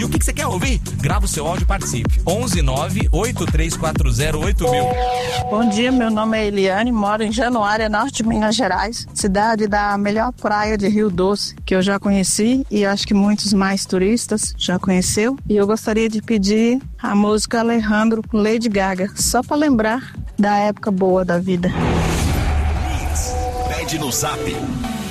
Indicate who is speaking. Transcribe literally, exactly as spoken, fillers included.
Speaker 1: E o que, que você quer ouvir? Grava o seu áudio e participe. onze nove oito três quatro zero oito mil.
Speaker 2: Bom dia, meu nome é Eliane, moro em Januária, norte de Minas Gerais, cidade da melhor praia de Rio Doce, que eu já conheci e acho que muitos mais turistas já conheceu. E eu gostaria de pedir a música Alejandro com Lady Gaga, só para lembrar da época boa da vida.
Speaker 3: Pede no Zap